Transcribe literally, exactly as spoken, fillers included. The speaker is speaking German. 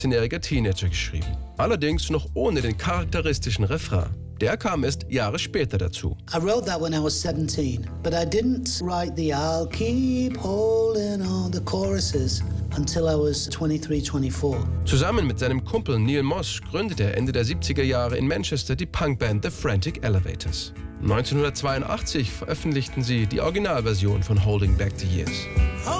sechzehnjähriger Teenager geschrieben. Allerdings noch ohne den charakteristischen Refrain. Der kam erst Jahre später dazu. I wrote that when I was seventeen, but I didn't write the I'll keep holding on the choruses until I was twenty-three, twenty-four. Zusammen mit seinem Kumpel Neil Moss gründete er Ende der siebziger Jahre in Manchester die Punkband The Frantic Elevators. neunzehnhundertzweiundachtzig veröffentlichten sie die Originalversion von Holding Back the Years.